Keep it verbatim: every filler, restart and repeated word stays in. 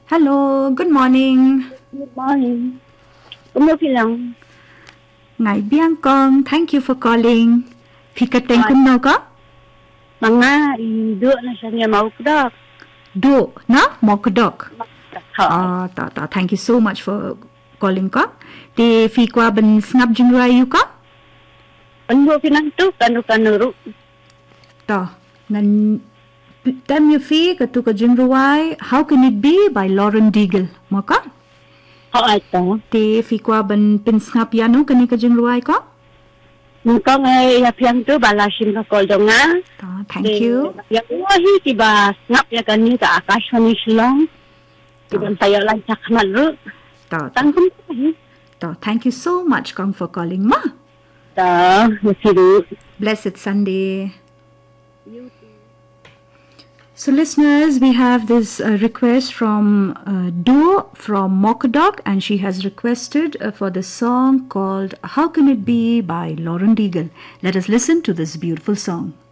Hello, good morning. Good morning. Umur bilang. Ngài Biang Kong, thank you for calling. Fika teng kum nau ka? Mga ido na siya niya maukdak. Do, na? Mokdok. Ha. Ah, ta ta. Thank you so much for calling ka. Te fi kwa ban snap jingrai you ka? Ano pinanto kanu kanuru. Ta. Ngan Tam you fi ka tu ka jingrai. How can it be by Lauren Daigle? Mo ka? Ha ito. Te fi kwa ban pin snap yanu kani ka jingrai ka? Nung ngay pinanto balasin ka kol dong nga. Ta, thank you. Yang wahi tiba ngap ya kani ka akashwani silong. Tiba tayo lang sa kamaru. Ta ta. Tangkum tayo. Ta. Thank you so much Kong for calling ma. Ta. Masiru. Blessed Sunday. So listeners, we have this uh, request from uh, Do from Mokadok, and she has requested uh, for the song called How Can It Be by Lauren Daigle. Let us listen to this beautiful song.